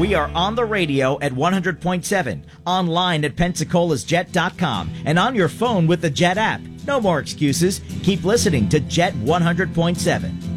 We are on the radio at 100.7, online at PensacolaSjet.com, and on your phone with the Jet app. No more excuses. Keep listening to Jet 100.7.